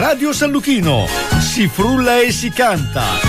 Radio San Luchino. Si frulla e si canta.